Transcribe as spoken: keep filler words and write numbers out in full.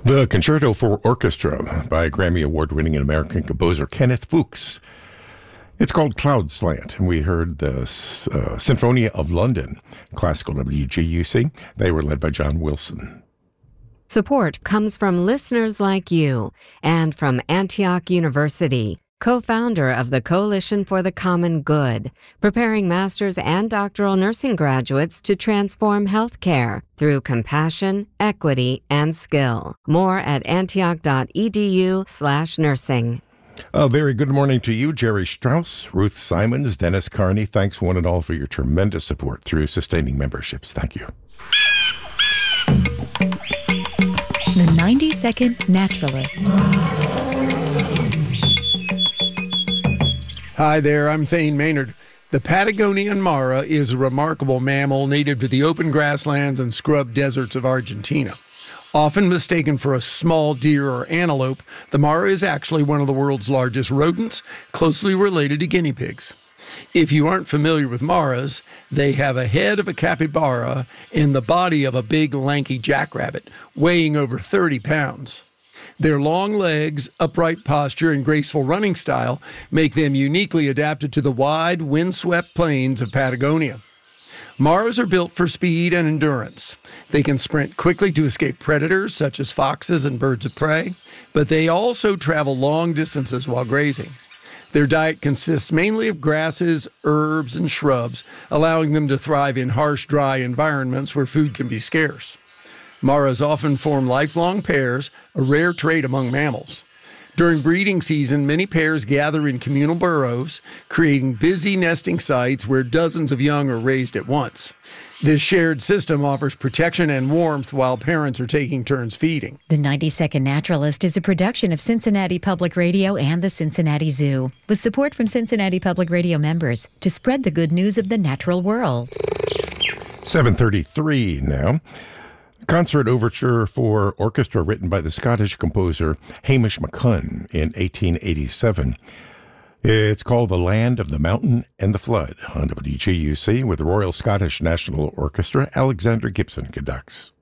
The Concerto for Orchestra by Grammy Award-winning American composer Kenneth Fuchs. It's called Cloud Slant, and we heard the uh, Sinfonia of London, classical W G U C. They were led by John Wilson. Support comes from listeners like you and from Antioch University, co-founder of the Coalition for the Common Good, preparing master's and doctoral nursing graduates to transform healthcare through compassion, equity, and skill. More at antioch.edu slash nursing. A very good morning to you, Jerry Strauss, Ruth Simons, Dennis Carney. Thanks one and all for your tremendous support through sustaining memberships. Thank you. The ninety second Naturalist. Hi there, I'm Thane Maynard. The Patagonian mara is a remarkable mammal native to the open grasslands and scrub deserts of Argentina. Often mistaken for a small deer or antelope, the mara is actually one of the world's largest rodents, closely related to guinea pigs. If you aren't familiar with maras, they have a head of a capybara and the body of a big, lanky jackrabbit, weighing over thirty pounds. Their long legs, upright posture, and graceful running style make them uniquely adapted to the wide, windswept plains of Patagonia. Maras are built for speed and endurance. They can sprint quickly to escape predators such as foxes and birds of prey, but they also travel long distances while grazing. Their diet consists mainly of grasses, herbs, and shrubs, allowing them to thrive in harsh, dry environments where food can be scarce. Maras often form lifelong pairs, a rare trait among mammals. During breeding season, many pairs gather in communal burrows, creating busy nesting sites where dozens of young are raised at once. This shared system offers protection and warmth while parents are taking turns feeding. The ninety second Naturalist is a production of Cincinnati Public Radio and the Cincinnati Zoo, with support from Cincinnati Public Radio members to spread the good news of the natural world. seven thirty-three now. Concert overture for orchestra written by the Scottish composer Hamish MacCunn in eighteen eighty-seven. It's called The Land of the Mountain and the Flood on W G U C with the Royal Scottish National Orchestra. Alexander Gibson conducts.